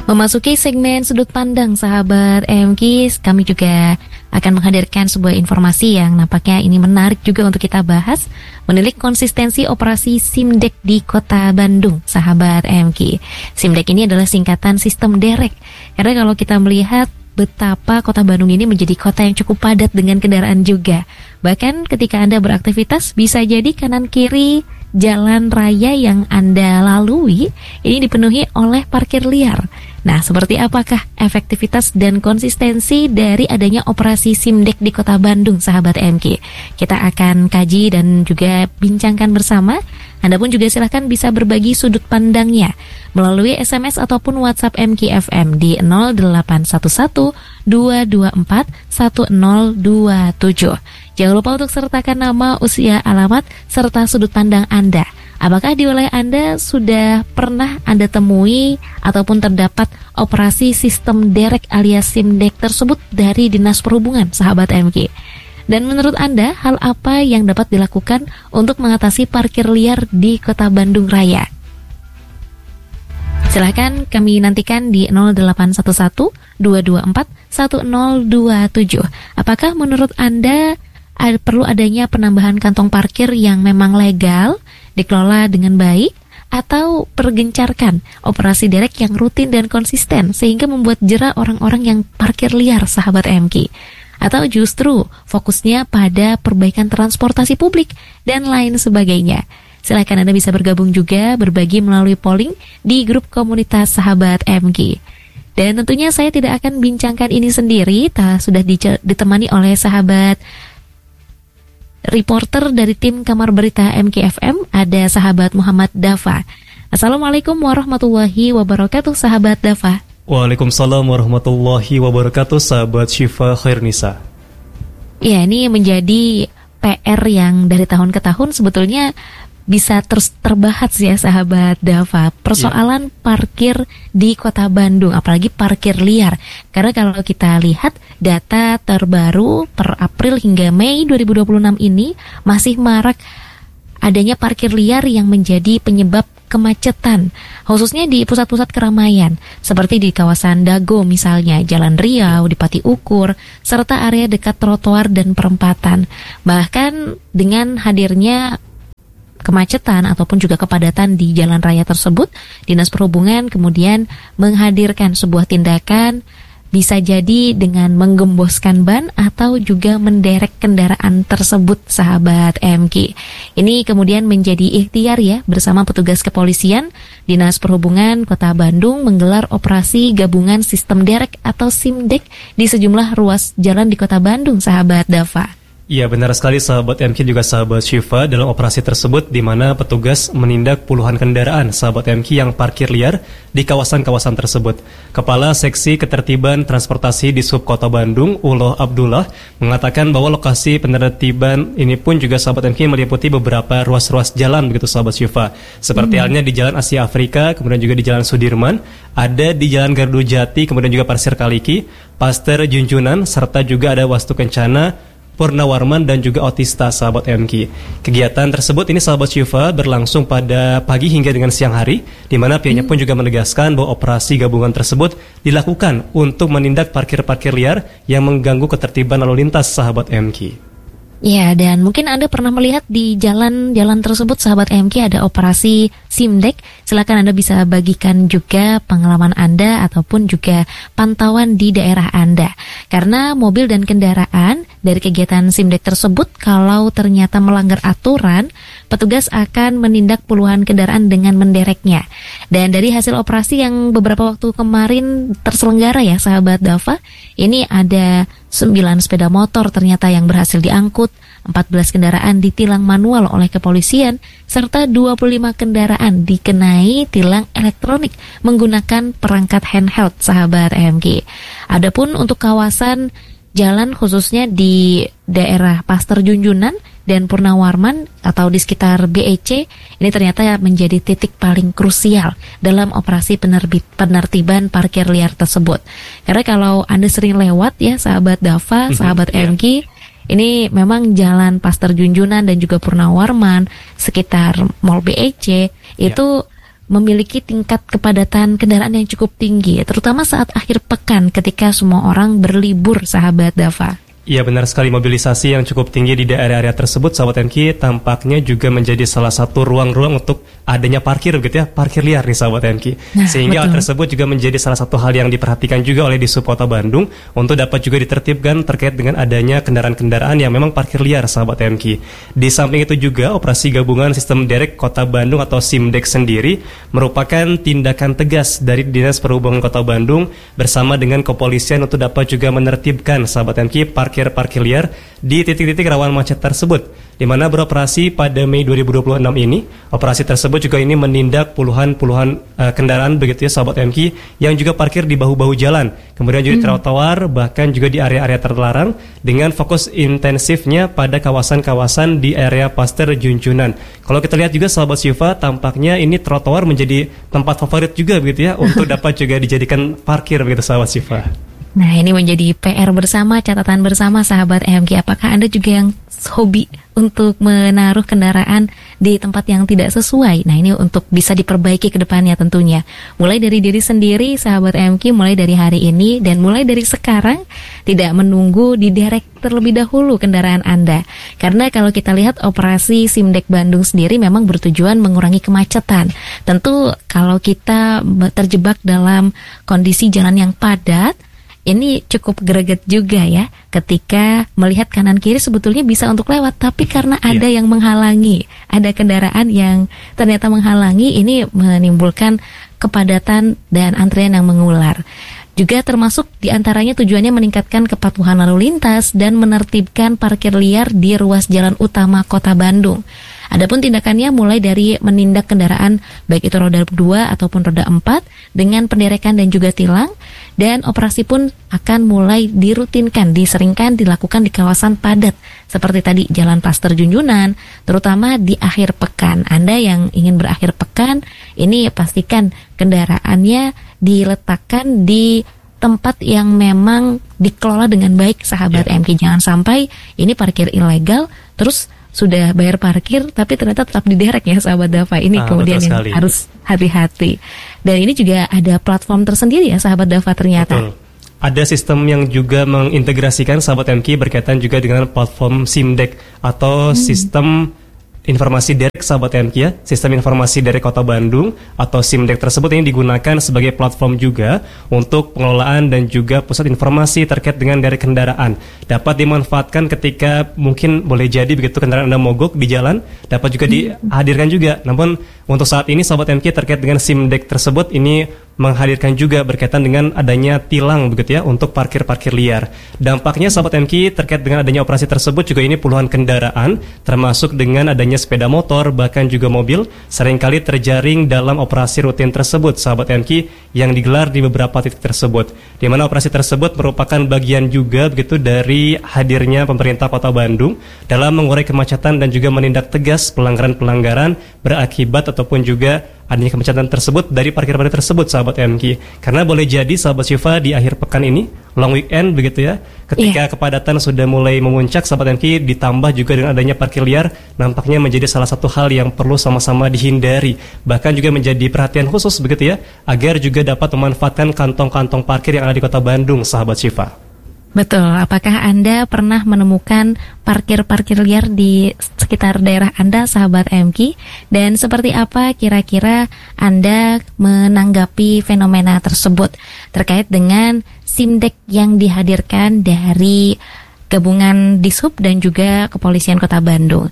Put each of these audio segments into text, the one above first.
Memasuki segmen sudut pandang sahabat MK, kami juga akan menghadirkan sebuah informasi yang nampaknya ini menarik juga untuk kita bahas. Menilik konsistensi operasi SIMDEK di Kota Bandung, sahabat MK. SIMDEK ini adalah singkatan sistem derek. Karena kalau kita melihat betapa Kota Bandung ini menjadi kota yang cukup padat dengan kendaraan juga. Bahkan ketika Anda beraktivitas, bisa jadi kanan kiri jalan raya yang Anda lalui ini dipenuhi oleh parkir liar. Nah, seperti apakah efektivitas dan konsistensi dari adanya operasi SIMDEK di Kota Bandung, sahabat MK? Kita akan kaji dan juga bincangkan bersama. Anda pun juga silahkan bisa berbagi sudut pandangnya melalui SMS ataupun WhatsApp MK FM di 0811 224 1027. Jangan lupa untuk sertakan nama, usia, alamat, serta sudut pandang Anda. Apakah di wilayah Anda sudah pernah Anda temui ataupun terdapat operasi sistem derek alias SIMDEK tersebut dari Dinas Perhubungan, sahabat MK? Dan menurut Anda, hal apa yang dapat dilakukan untuk mengatasi parkir liar di Kota Bandung Raya? Silahkan kami nantikan di 0811 224 1027. Apakah menurut Anda perlu adanya penambahan kantong parkir yang memang legal, dikelola dengan baik, atau pergencarkan operasi derek yang rutin dan konsisten sehingga membuat jera orang-orang yang parkir liar, sahabat MK? Atau justru fokusnya pada perbaikan transportasi publik dan lain sebagainya? Silakan Anda bisa bergabung juga, berbagi melalui polling di grup komunitas sahabat MK. Dan tentunya saya tidak akan bincangkan ini sendiri, sudah ditemani oleh sahabat reporter dari tim Kamar Berita MKFM, ada sahabat Muhammad Dafa. Assalamualaikum warahmatullahi wabarakatuh, sahabat Dafa. Waalaikumsalam warahmatullahi wabarakatuh, sahabat Syifa Khairnisa. Ya, ini menjadi PR yang dari tahun ke tahun sebetulnya bisa terus terbahas ya, sahabat Dafa. Persoalan parkir di Kota Bandung, apalagi parkir liar. Karena kalau kita lihat data terbaru per April hingga Mei 2026 ini masih marak adanya parkir liar yang menjadi penyebab kemacetan, khususnya di pusat-pusat keramaian seperti di kawasan Dago misalnya, Jalan Riau, di Pati Ukur, serta area dekat trotoar dan perempatan. Bahkan dengan hadirnya kemacetan ataupun juga kepadatan di jalan raya tersebut, Dinas Perhubungan kemudian menghadirkan sebuah tindakan, bisa jadi dengan menggemboskan ban atau juga menderek kendaraan tersebut, sahabat MK. Ini kemudian menjadi ikhtiar ya, bersama petugas kepolisian. Dinas Perhubungan Kota Bandung menggelar operasi gabungan sistem derek atau SIMDEK di sejumlah ruas jalan di Kota Bandung, sahabat Dafa. Ya, benar sekali sahabat MK juga sahabat Syifa. Dalam operasi tersebut di mana petugas menindak puluhan kendaraan sahabat MK yang parkir liar di kawasan-kawasan tersebut. Kepala Seksi Ketertiban Transportasi di Sub Kota Bandung, Uloh Abdullah, mengatakan bahwa lokasi penertiban ini pun juga sahabat MK meliputi beberapa ruas-ruas jalan begitu sahabat Syifa. Seperti halnya di Jalan Asia Afrika, kemudian juga di Jalan Sudirman, ada di Jalan Gardu Jati, kemudian juga Pasir Kaliki, Pasteur Junjunan, serta juga ada Wastu Kencana, Purnawarman dan juga Otista, sahabat MK. Kegiatan tersebut ini sahabat Syifa berlangsung pada pagi hingga dengan siang hari, di mana pihaknya pun juga menegaskan bahwa operasi gabungan tersebut dilakukan untuk menindak parkir-parkir liar yang mengganggu ketertiban lalu lintas, sahabat MK. Ya, dan mungkin Anda pernah melihat di jalan-jalan tersebut, sahabat MK, ada operasi SIMDEK. Silakan Anda bisa bagikan juga pengalaman Anda ataupun juga pantauan di daerah Anda. Karena mobil dan kendaraan dari kegiatan SIMDEK tersebut, kalau ternyata melanggar aturan, petugas akan menindak puluhan kendaraan dengan mendereknya. Dan dari hasil operasi yang beberapa waktu kemarin terselenggara ya, sahabat Dafa, ini ada 9 sepeda motor ternyata yang berhasil diangkut, 14 kendaraan ditilang manual oleh kepolisian, serta 25 kendaraan dikenai tilang elektronik menggunakan perangkat handheld, sahabat MK. Adapun untuk kawasan jalan khususnya di daerah Pasteur Junjunan dan Purnawarman atau di sekitar BEC, ini ternyata menjadi titik paling krusial dalam operasi penertiban parkir liar tersebut. Karena kalau Anda sering lewat ya, sahabat Dafa, sahabat MK, ini memang jalan Pasteur Junjunan dan juga Purnawarman sekitar Mall BEC itu memiliki tingkat kepadatan kendaraan yang cukup tinggi, terutama saat akhir pekan ketika semua orang berlibur, sahabat Dava. Iya, benar sekali, mobilisasi yang cukup tinggi di daerah-area tersebut, sahabat MK, tampaknya juga menjadi salah satu ruang-ruang untuk adanya parkir gitu ya, parkir liar nih sahabat MK. Sehingga hal tersebut juga menjadi salah satu hal yang diperhatikan juga oleh Dishub Kota Bandung untuk dapat juga ditertibkan terkait dengan adanya kendaraan-kendaraan yang memang parkir liar, sahabat MK. Di samping itu juga operasi gabungan sistem derek Kota Bandung atau SIMDEK sendiri merupakan tindakan tegas dari Dinas Perhubungan Kota Bandung bersama dengan kepolisian untuk dapat juga menertibkan, sahabat MK, parkir liar di titik-titik rawan macet tersebut, di mana beroperasi pada Mei 2026 ini. Operasi tersebut juga ini menindak puluhan kendaraan begitu ya, sahabat MK, yang juga parkir di bahu-bahu jalan, kemudian juga di trotoar, bahkan juga di area-area terlarang, dengan fokus intensifnya pada kawasan-kawasan di area Pasteur Junjunan. Kalau kita lihat juga, sahabat Syifa, tampaknya ini trotoar menjadi tempat favorit juga begitu ya untuk dapat juga dijadikan parkir begitu, sahabat Syifa. Nah, ini menjadi PR bersama, catatan bersama, sahabat MK. Apakah Anda juga yang hobi untuk menaruh kendaraan di tempat yang tidak sesuai? Nah, ini untuk bisa diperbaiki ke depannya tentunya. Mulai dari diri sendiri, sahabat MK, mulai dari hari ini dan mulai dari sekarang, tidak menunggu diderek terlebih dahulu kendaraan Anda. Karena kalau kita lihat operasi SIMDEK Bandung sendiri memang bertujuan mengurangi kemacetan. Tentu kalau kita terjebak dalam kondisi jalan yang padat, ini cukup greget juga ya ketika melihat kanan kiri sebetulnya bisa untuk lewat, tapi karena ada yang menghalangi, ada kendaraan yang ternyata menghalangi, ini menimbulkan kepadatan dan antrian yang mengular. Juga termasuk diantaranya tujuannya meningkatkan kepatuhan lalu lintas dan menertibkan parkir liar di ruas jalan utama Kota Bandung. Adapun tindakannya mulai dari menindak kendaraan baik itu roda 2 ataupun roda 4 dengan penderekan dan juga tilang, dan operasi pun akan mulai dirutinkan, diseringkan dilakukan di kawasan padat seperti tadi Jalan Pasteur Junjunan, terutama di akhir pekan. Anda yang ingin berakhir pekan, ini pastikan kendaraannya diletakkan di tempat yang memang dikelola dengan baik, sahabat MK. Jangan sampai ini parkir ilegal terus sudah bayar parkir tapi ternyata tetap diderek ya, sahabat Dava. Ini kemudian yang harus hati-hati. Dan ini juga ada platform tersendiri ya, sahabat Dava, ternyata. Betul. Ada sistem yang juga mengintegrasikan, sahabat MK, berkaitan juga dengan platform SIMDEK atau sistem informasi derek, sahabat MK ya. Sistem informasi derek Kota Bandung atau SIMDEK tersebut ini digunakan sebagai platform juga untuk pengelolaan dan juga pusat informasi terkait dengan derek kendaraan. Dapat dimanfaatkan ketika mungkin boleh jadi begitu kendaraan Anda mogok di jalan, dapat juga dihadirkan juga. Namun untuk saat ini, sahabat MK, terkait dengan SIMDEK tersebut ini menghadirkan juga berkaitan dengan adanya tilang begitu ya untuk parkir-parkir liar. Dampaknya, sahabat MK, terkait dengan adanya operasi tersebut juga ini puluhan kendaraan termasuk dengan adanya sepeda motor bahkan juga mobil seringkali terjaring dalam operasi rutin tersebut, sahabat MK, yang digelar di beberapa titik tersebut. Di mana operasi tersebut merupakan bagian juga begitu dari hadirnya pemerintah Kota Bandung dalam mengurai kemacetan dan juga menindak tegas pelanggaran-pelanggaran berakibat ataupun juga adanya kemacetan tersebut dari parkir-parkir tersebut, sahabat MK. Karena boleh jadi, sahabat Syifa, di akhir pekan ini, long weekend begitu ya, ketika kepadatan sudah mulai memuncak, sahabat MK, ditambah juga dengan adanya parkir liar, nampaknya menjadi salah satu hal yang perlu sama-sama dihindari. Bahkan juga menjadi perhatian khusus begitu ya, agar juga dapat memanfaatkan kantong-kantong parkir yang ada di Kota Bandung, sahabat Syifa. Betul, apakah Anda pernah menemukan parkir-parkir liar di sekitar daerah Anda, sahabat MK? Dan seperti apa kira-kira Anda menanggapi fenomena tersebut terkait dengan SIMDEK yang dihadirkan dari gabungan Dishub dan juga Kepolisian Kota Bandung?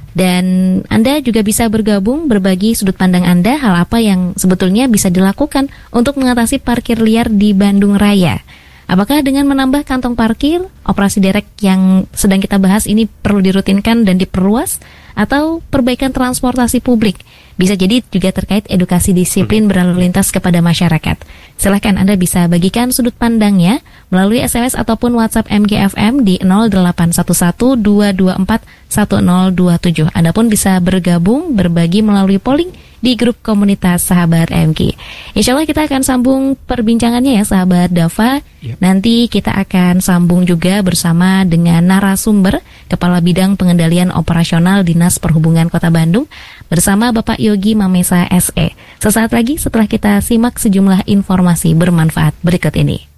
Dan Anda juga bisa bergabung, berbagi sudut pandang Anda, hal apa yang sebetulnya bisa dilakukan untuk mengatasi parkir liar di Bandung Raya. Apakah dengan menambah kantong parkir, operasi derek yang sedang kita bahas ini perlu dirutinkan dan diperluas, atau perbaikan transportasi publik? Bisa jadi juga terkait edukasi disiplin berlalu lintas kepada masyarakat. Silahkan Anda bisa bagikan sudut pandangnya melalui SMS ataupun WhatsApp MGFM di 0811-224-1027. Anda pun bisa bergabung, berbagi melalui polling di grup komunitas Sahabat MQ. Insya Allah kita akan sambung perbincangannya ya Sahabat Dafa. Nanti kita akan sambung juga bersama dengan narasumber Kepala Bidang Pengendalian Operasional Dinas Perhubungan Kota Bandung bersama Bapak Yogi Mamesa SE. Sesaat lagi setelah kita simak sejumlah informasi bermanfaat berikut ini.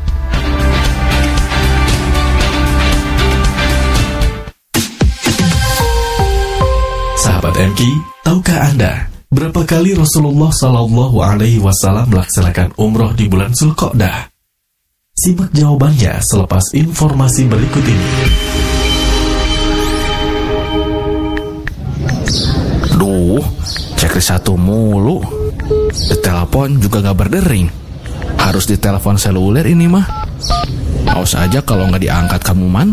Sahabat MQ, tahukah Anda berapa kali Rasulullah Shallallahu Alaihi Wasallam melaksanakan umroh di bulan Zulqa'dah? Simak jawabannya selepas informasi berikut ini. Duh, checklist satu mulu. Ditelepon juga gak berdering. Harus ditelepon seluler ini mah. Awas aja kalau gak diangkat kamu man.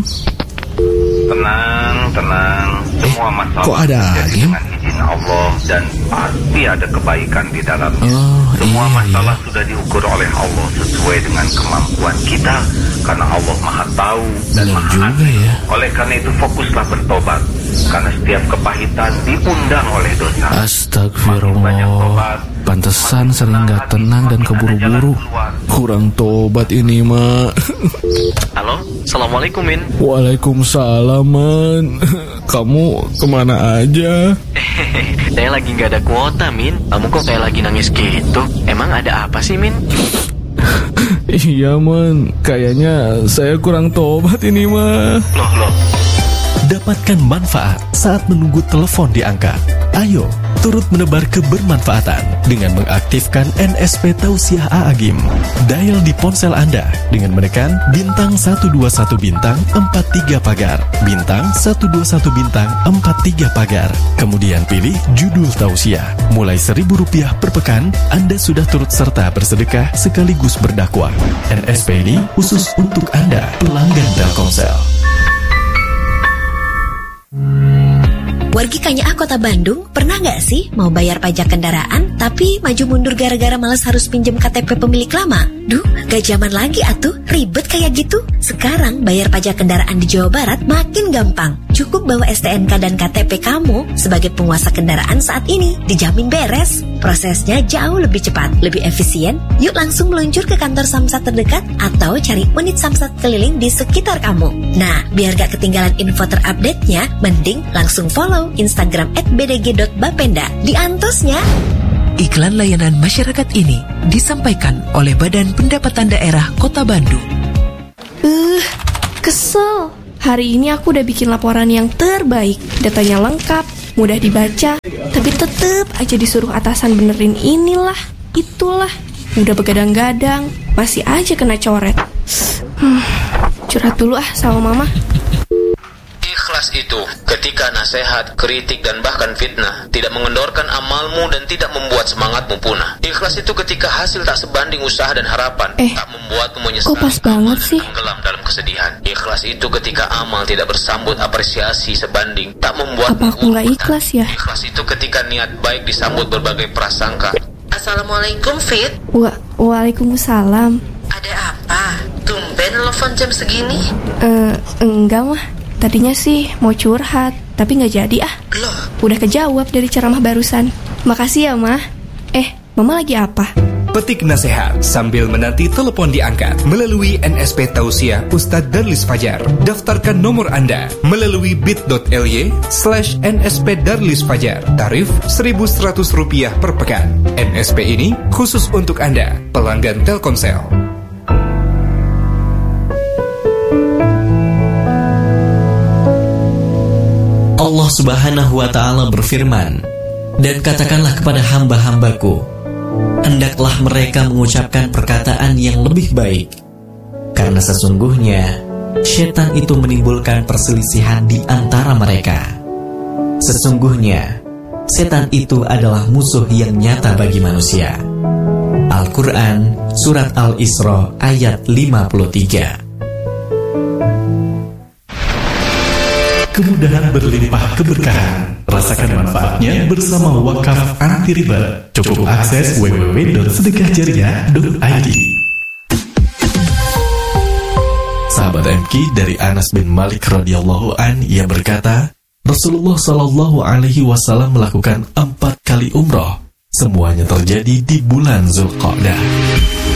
Tenang. Semua masalah kok ada angin? dengan izin Allah dan pasti ada kebaikan di dalamnya. Semua iya. masalah sudah diukur oleh Allah sesuai dengan kemampuan kita karena Allah Maha Tahu dan Benar Maha juga Adil. ya. Oleh karena itu fokuslah bertobat karena setiap kepahitan diundang oleh dosa. Astagfirullah. Pantesan sering gak tenang dan keburu-buru. Kurang tobat ini mah. Halo, Assalamualaikum Min. Waalaikumsalam man. Kamu kemana aja? Saya lagi gak ada kuota Min. Kamu kok kayak lagi nangis gitu? Emang ada apa sih Min? Iya man, kayaknya saya kurang tobat ini mah. Loh. Dapatkan manfaat saat menunggu telepon diangkat. Ayo, turut menebar kebermanfaatan dengan mengaktifkan NSP Tausiah A'agim. Dial di ponsel Anda dengan menekan bintang 121 bintang 43 pagar, bintang 121 bintang 43 pagar. Kemudian pilih judul Tausiah. Mulai Rp1.000 per pekan, Anda sudah turut serta bersedekah sekaligus berdakwah. NSP ini khusus untuk Anda, pelanggan Telkomsel. Wargi Kanyaah Kota Bandung, pernah nggak sih mau bayar pajak kendaraan tapi maju mundur gara-gara malas harus pinjem KTP pemilik lama? Duh, gak zaman lagi atuh, ribet kayak gitu. Sekarang bayar pajak kendaraan di Jawa Barat makin gampang. Cukup bawa STNK dan KTP kamu sebagai penguasa kendaraan saat ini, dijamin beres. Prosesnya jauh lebih cepat, lebih efisien. Yuk langsung meluncur ke kantor Samsat terdekat atau cari unit Samsat keliling di sekitar kamu. Nah, biar gak ketinggalan info terupdate-nya, mending langsung follow Instagram @bdg.bapenda. Diantosnya. Iklan layanan masyarakat ini disampaikan oleh Badan Pendapatan Daerah Kota Bandung. Kesel. Hari ini aku udah bikin laporan yang terbaik. Datanya lengkap, mudah dibaca, tapi tetep aja disuruh atasan benerin inilah, itulah. Udah begadang-gadang, masih aja kena coret. Curhat dulu sama mama. Ikhlas itu ketika nasihat, kritik, dan bahkan fitnah tidak mengendorkan amalmu dan tidak membuat semangatmu punah. Ikhlas itu ketika hasil tak sebanding usaha dan harapan, tak membuatmu menyesal, kok pas banget sih? tenggelam dalam kesedihan. Ikhlas itu ketika amal tidak bersambut apresiasi sebanding, tak membuat apa aku nggak ikhlas ya? Ikhlas itu ketika niat baik disambut berbagai prasangka. Assalamualaikum Fit. Waalaikumsalam. Ada apa? Tumben telepon jam segini? Enggak mah. Tadinya sih mau curhat, tapi nggak jadi ah. Loh? Udah kejawab dari ceramah barusan. Makasih ya mah. Mama lagi apa? Petik nasihat sambil menanti telepon diangkat melalui NSP Tausiah Ustadz Darlis Fajar. Daftarkan nomor Anda melalui bit.ly/NSP Darlis Fajar. Tarif Rp1.100 per pekan. NSP ini khusus untuk Anda, pelanggan Telkomsel. Allah Subhanahu wa Ta'ala berfirman, "Dan katakanlah kepada hamba-hambaku, hendaklah mereka mengucapkan perkataan yang lebih baik, karena sesungguhnya syaitan itu menimbulkan perselisihan di antara mereka. Sesungguhnya setan itu adalah musuh yang nyata bagi manusia." Al-Quran Surat Al-Isra ayat 53. Kemudahan berlimpah keberkahan. Rasakan manfaatnya bersama Wakaf Anti Riba. Cukup akses www.sedekahjariah.id. Sahabat MQ, dari Anas bin Malik radhiyallahu an, ia berkata, Rasulullah Shallallahu Alaihi Wasallam melakukan 4 kali umroh. Semuanya terjadi di bulan Zulqa'dah.